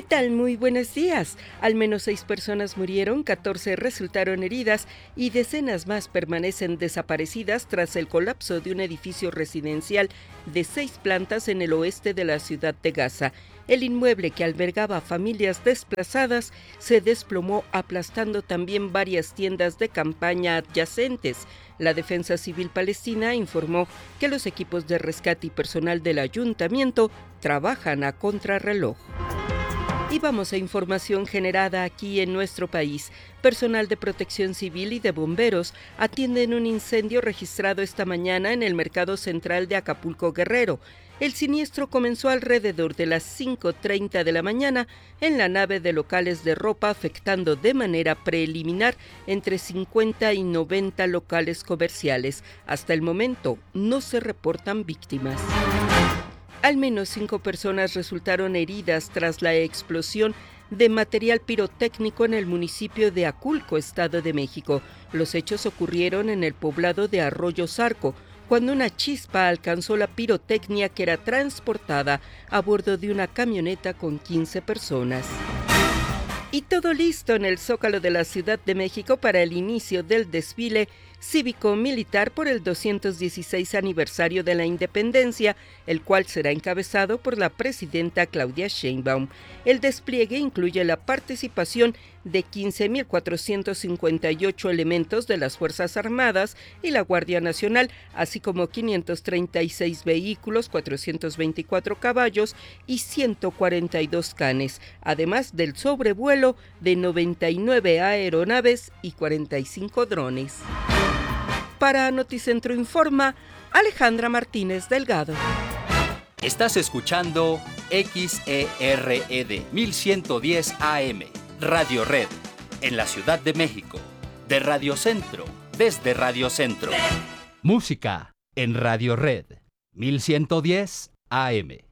tal? Muy buenos días. Al menos 6 personas murieron, 14 resultaron heridas y decenas más permanecen desaparecidas tras el colapso de un edificio residencial de 6 plantas en el oeste de la ciudad de Gaza. El inmueble que albergaba familias desplazadas se desplomó, aplastando también varias tiendas de campaña adyacentes. La Defensa Civil Palestina informó que los equipos de rescate y personal del ayuntamiento trabajan a contrarreloj. Y vamos a información generada aquí en nuestro país. Personal de Protección Civil y de bomberos atienden un incendio registrado esta mañana en el mercado central de Acapulco, Guerrero. El siniestro comenzó alrededor de las 5:30 de la mañana en la nave de locales de ropa, afectando de manera preliminar entre 50 y 90 locales comerciales. Hasta el momento no se reportan víctimas. Al menos 5 personas resultaron heridas tras la explosión de material pirotécnico en el municipio de Aculco, Estado de México. Los hechos ocurrieron en el poblado de Arroyo Zarco, cuando una chispa alcanzó la pirotecnia que era transportada a bordo de una camioneta con 15 personas. Y todo listo en el Zócalo de la Ciudad de México para el inicio del desfile cívico-militar por el 216 aniversario de la independencia, el cual será encabezado por la presidenta Claudia Sheinbaum. El despliegue incluye la participación de 15.458 elementos de las Fuerzas Armadas y la Guardia Nacional, así como 536 vehículos, 424 caballos y 142 canes, además del sobrevuelo de 99 aeronaves y 45 drones. Para Noticentro Informa, Alejandra Martínez Delgado. Estás escuchando XERED 1110 AM, Radio Red, en la Ciudad de México, de Radio Centro, desde Radio Centro. Música en Radio Red 1110 AM.